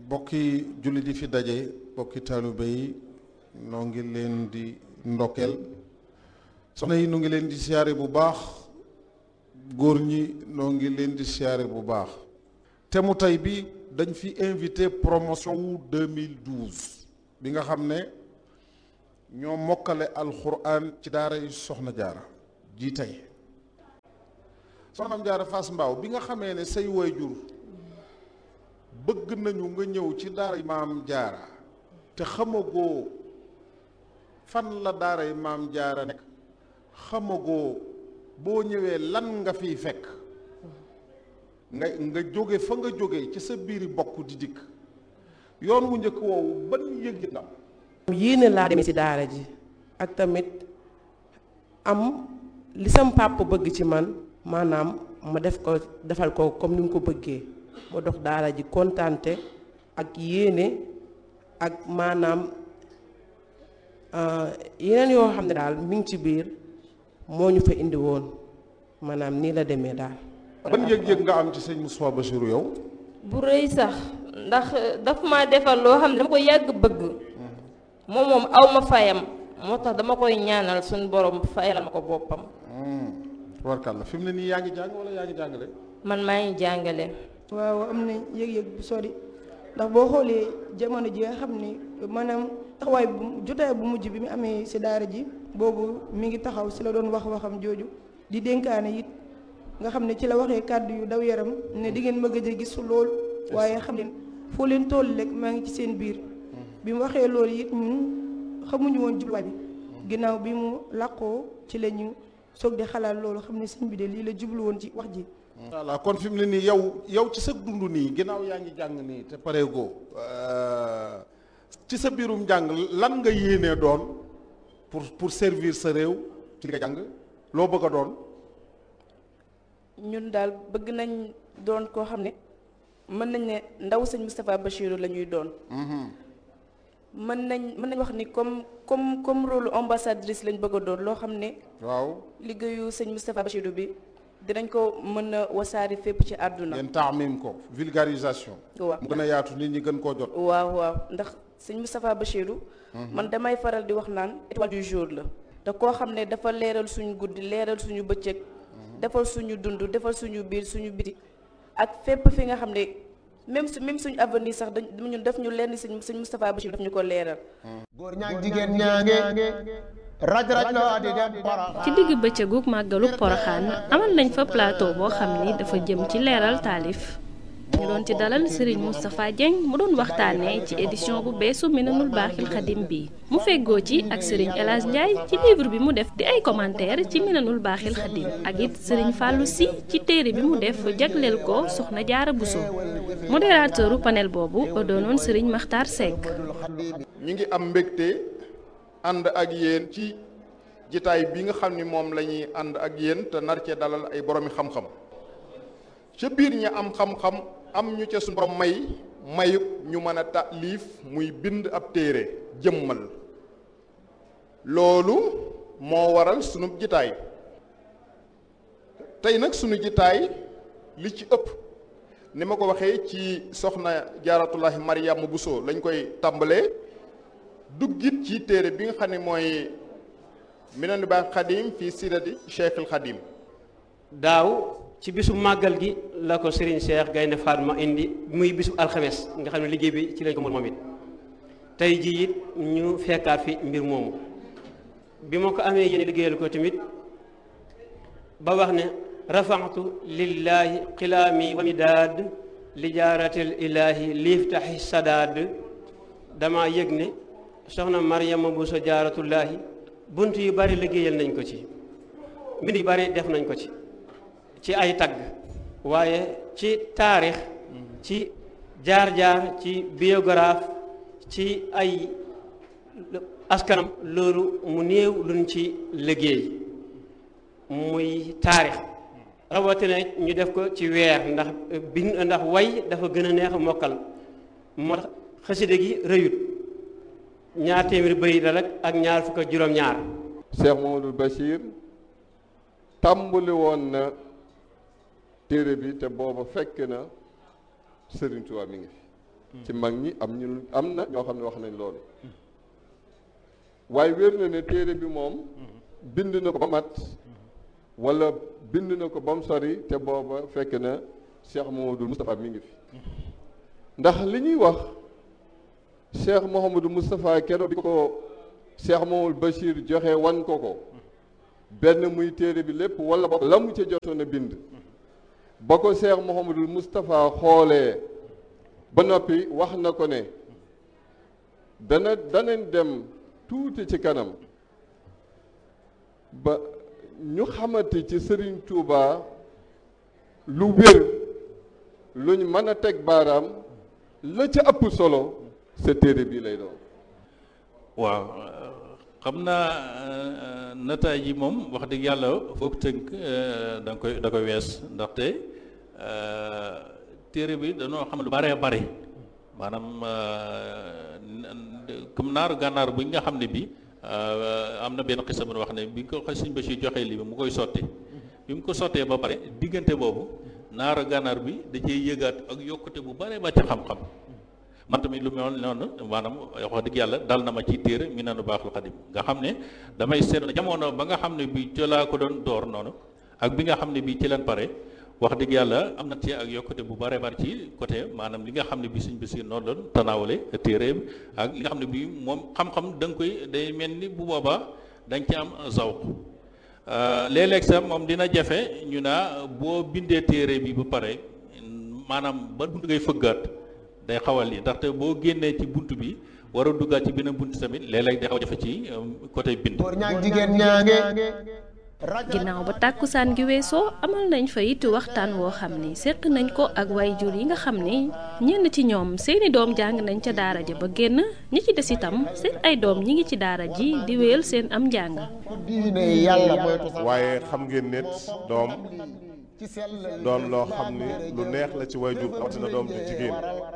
bokki jullit yi fi daje bokki taalibe yi noo ngi leen di ndokkeel soxna yi noo ngi leen di siyaare bu baax góor ñi noo ngi leen di siyaare bu baax te mu tey bi dañ fi invité promotion wu 2012 bi nga xam ne ñoo mokkale alxuraan ci daara yi soxna jaara ji tey soxna jaara Fass Mbao bi nga xamee ne say waajur bëgg nañu nga ñëw ci daara maam jaara te xamagoo fan la daara maam jaara nekk xamagoo boo ñëwee lan nga fiy fekk nga jóge fa nga jóge ci sa biiri bokk di dikk yoon wu njëkk woowu ban yëg na yéene laa demee ci daara ji ak tamit am li sam papa bëgg ci man maanaam ma defal ko comme ni mu ko bëggee ma dox daara ji kontaante ak yéene ak maanaam yeneen yoo xam ne daal mi ngi ci biir moo ñu fa indi woon maanaam nii la demee daal. ban yëg-yëg nga am ci sëñ Moustapha Bassirou yow. bu rëy sax ndax daf ma defal loo xam ne dama ko yàgg bëgg moom aw ma fayam moo tax dama koy ñaanal suñu borom fayal ma ko boppam. warkal la fi mu ne nii yaa ngi jàng wala yaa ngi jàngale. man maa ngi jàngale. waaw am na yëg-yëg bu sori ndax boo xoolee jamono ji nga xam ni maanaam taxawaay bu jotaay bu mujj bi mu amee si daara ji boobu mi ngi taxaw si la doon waxam jooju di dénkaane it nga xam ne ci la waxee kàddu yu daw yaram ne di ngeen ma gëj a gis lool waaye xam leen foo leen toll rek maa ngi ci seen biir bi mu waxee loolu it ñun xamuñu woon jubluwaay bi ginnaaw bi mu làqoo ci la ñu soog di xalaat loolu xam ne sëñ bi de lii la jublu woon ci wax ji. voilà kon fi mu ne nii yow ci sa dund nii ginnaaw yaa ngi jàng nii te pareegoo ci sa biirum jàng lan nga yéenee doon pour servir sa réew ci li nga jàng loo bëgg a doon. ñun daal bëgg nañ doon koo xam ne mën nañ ne ndaw sëñ Moustapha Bassirou la ñuy doon. mën nañ wax ni comme rôle ambassadrice lañ bëgg a doon loo xam ne. waaw liggéeyu sëñ Moustapha Bassirou bi. dinañ ko mën a wasaari fépp ci àdduna. ngeen taamim ko vulgarisation. waaw mu gën a yaatu nit ñi gën koo jot. waaw ndax sëñ Moustapha Bassirou. man damay faral di wax naan étoile du jour la. te koo xam ne dafa leeral suñu guddi leeral suñu bëccëg. defal suñu dund defal suñu biir suñu biti. ak fépp fi nga xam ne même suñu avenir sax ñun def ñu lenn sëñ Moustapha Bassirou daf ñu ko leeral. góor ñaag jigéen ñaange. raj loo di dem Porokhane. ci digg bëccëgu màggalu Porokhane amal nañ fa plateau boo xam ni dafa jëm ci leeral taalif ñu doon ci dalal Serigne Moustapha Dieng mu doon waxtaanee ci édition bu beesu Minanul Baaxil Xadim bi mu feggoo ci ak Serigne El Hadj Ndiaye ci livre bi mu def di ay commentaire ci Minanul Baaxil Xadim ak it Serigne Fallou Sy ci téere bi mu def jagleel ko Soxna Jaara Bousso modérateuru panel boobu doonoon Serigne Makhtar Seck. ñu ngi am mbégte. ànd ak yéen ci jitaay bi nga xam ni moom la ñuy ànd ak yéen te nar cee dalal ay boroomi xam-xam ca biir ñi am xam-xam am ñu ca suñu borom mayub ñu mën a taalif muy bind ab téere jëmmal loolu moo waral sunu jitaay tey nag sunu jitaay li ci ëpp ni ma ko waxee ci soxna Jaaratullahi Mariama Bousso lañ koy tàmbalee duggit ci téere bi nga xam ne mooy Minanul Baaxil Xadim fii sirati Cheikhul Xadim. daaw ci bisu màggal gi la ko Serigne Cheikh Gaynde Fatma indi muy bisu alxames nga xam ne liggéey bi ci lañ ko moom it tey jii it ñu fekkaat fi mbir moomu bi ma ko amee yéen liggéeyal ko tamit ba wax ne rafaxtu lillahi xilaami wa midaad li jaaratil ilaahi liiftaxi sadaad dama yëg ne soxna Mariama Bousso Jaaratullaahi bunt yu bari liggéeyal nañ ko ci mbind yu bari def nañ ko ci ay tagg waaye ci taarix ci jaar-jaar ci biographe ci ay askanam loolu mu néew luñ ci liggéey muy taarix rawatina ñu def ko ci weer ndax way dafa gën a neex a mokkal moo tax xasida gi rëyut ñaar téeméeri bëri la rek ak ñaar fukk ak juróom-ñaar. Cheikh Mamadou Bachir tàmbali woon na téere bi te booba fekk na Serigne Touba mi ngi fi ci mag ñi am na ñoo xam ne wax nañ loolu waaye wér na ne téere bi moom bind na ko ba mat wala bind na ko ba mu sori te booba fekk na Cheikh Mouhamadou Moustapha mi ngi fi ndax li ñuy wax Cheikh Mouhamadou Moustapha keroog bi ko Cheikh Mouhamadou Bachir joxe wan ko benn muy téere bi lépp wala ba la mu ca jotoon a bind ba ko Cheikh Mouhamadou Moustapha xoolee ba noppi wax na ko ne danañ dem tuuti ci kanam ba ñu xamante ci Serigne Touba lu wér luñ mën a teg baaraam la ca ëpp solo sa téere bii lay doon. waaw xam naa nataay yi moom wax dëgg yàlla foog tënk da koy wees ndaxte téere bi dañoo xam lu baree bari maanaam comme naaru gànnaar bu nga xam ne bi am na benn xisa bu wax ne bi ko Sëñ Bachir joxee lii bi mu koy sotti bi mu ko sottee ba pare diggante boobu naaru gànnaar bi da cee yëgaat ak yokkute bu bare ba ci xam-xam man tamit lu mel noonu maanaam wax dëgg yàlla dal na ma ci téere Minanul Baaxil Xadim nga xam ne damay seetlu jamono ba nga xam ne bi ci laa ko doon door noonu ak bi nga xam ne bi ci leen pare wax dëgg yàlla am na ci ak yokkute bu bare bari ci côté maanaam li nga xam ne bi Sëñ Basiir noonu doon tanaawale téere ak li nga xam ne bi moom xam-xam da nga koy day mel ni bu boobaa da nga ci am zawq léeg-léeg sax moom dina jafe ñu naa boo bindee téere bi ba pare maanaam ba buntu ngay fëggaat day xawal yi ndaxte boo génnee ci bunt bi war a duggaat ci beneen bunt tamit léeg-léeg day xaw a jafe ci côté bind. ginnaaw ba tàkkusaan gi weesoo amal nañ fa it waxtaan woo xam ni seq nañ ko ak waajur yi nga xam ni ñenn ci ñoom seeni doom jàng nañ ca daara ja ba génn ñi ci des itam seen ay doom ñi ngi ci daara ji di wéyal seen am njàng. waaye xam ngeen ne doom doon loo xam ni lu neex la ci waajur rawatina doom ju jigéen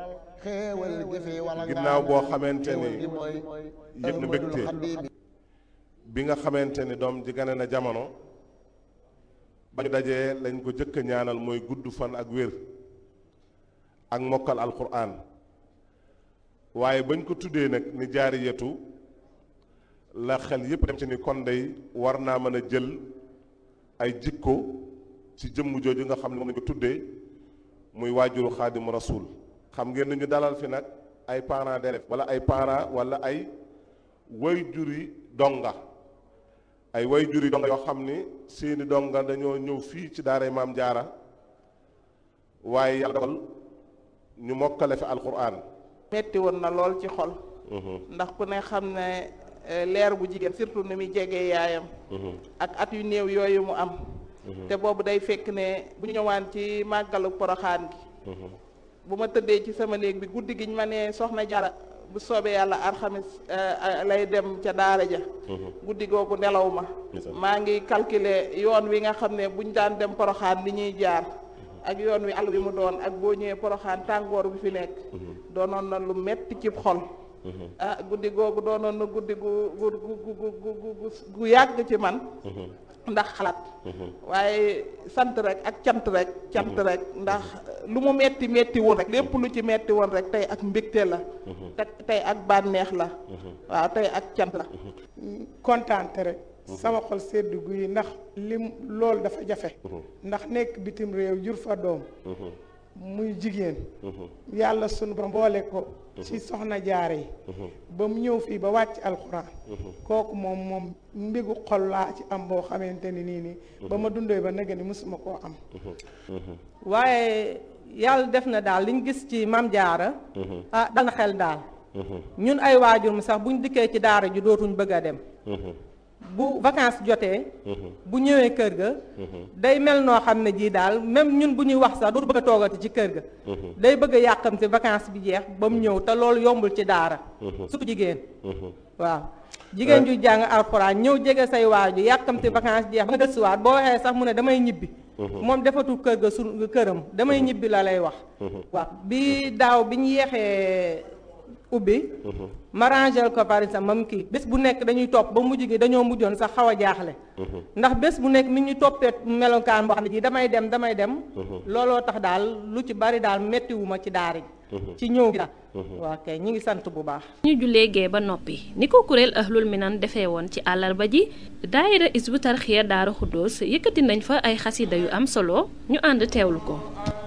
ginnaaw boo xamante ni yëg na mbégte bi nga xamante ni doom ji gane na jamono ba ñu dajee lañ ko jëkk a ñaanal mooy gudd fan ak wér ak mokkal alquran waaye bañ ko tuddee nag ni jaariyatu la xel yépp dem ci ni kon day war naa mën a jël ay jikko ci jëmm jooju nga xam ne moom lañ ko tuddee muy waajuru xaadimu rasul xam ngeen ni ñu dalal fi nag ay parents d'élèves wala ay parents wala ay wayjuri donga ay wayjuri donga yoo xam ni seeni donga dañoo ñëw fii ci daaray Maam Jaara waaye yàlla dogal ñu mokkale fi alquran. metti woon na lool ci xol ndax ku ne xam ne leer bu jigéen surtout ni muy jegee yaayam ak at yu néew yooyu mu am te boobu day fekk ne bu ñu ñëwaan ci màggalu poroxaan gi bu ma tëddee ci sama néeg bi guddi giñ ma ne soxna Jara bu soobee yàlla alxamis lay dem ca daara ja guddi googu nelaw ma maa ngi calculer yoon wi nga xam ne buñ daan dem poroxaan li ñuy jaar ak yoon wi àll bi mu doon ak boo ñëwee poroxaan tàngoor bi fi nekk doonoon na lu metti ci xol guddi googu doonoon na guddi gu yàgg ci man ndax xalaat waaye sant rek ak cant rek ndax lu mu metti woon rek lépp lu ci metti woon rek tey ak mbégte la tey ak bànneex la waaw tey ak cant la kontaante rek sama xol sedd guy ndax lim loolu dafa jafe ndax nekk bitim réew jur fa doom muy jigéen yàlla sunu ba mboole ko ci soxna jaare yi ba mu ñëw fii ba wàcc alxuraan kooku moom mbigu xol laa ci am boo xamante ni nii ba ma dundee ba nëgë ni mësuma koo am waaye yàlla def na daal liñ gis ci Maam Jaara dal na xel daal ñun ay waajur mi sax buñ dikkee ci daara ji dootuñ bëgg a dem bu vacances jotee bu ñëwee kër ga day mel noo xam ne jii daal même ñun bu ñuy wax sax dootu bëgg a toogati ci kër ga day bëgg a yàqamte vacances bi jeex ba mu ñëw te loolu yombul ci daara surtout jigéen waaw jigéen ju jàng alxuraan ñëw jege say waaju yàqamte vacances jeex ba nga gëstuwaat boo waxee sax mu ne damay ñibbi moom defatul kër ga su këram damay ñibbi la lay wax waaw bi daaw bi ñu yeexee ubbi ma rangel ko par exemple mam kii bés bu nekk dañuy topp ba mujj gi dañoo mujjoon sax xaw a jaaxle ndax bés bu nekk mi ñu toppee melokaan boo xam ne ji damay dem looloo tax daal lu ci bari daal mettiwuma ci daara ji ci ñëw gi waa kay ñi ngi sant bu baax. ñu jullee gee ba noppi ni ko kuréel Ahlul Minan defee woon ci àllarba ji daayira Hizbut Tarqiyyah Daaru Xuddoos yëkkati nañ fa ay xasida yu am solo ñu ànd teewlu ko.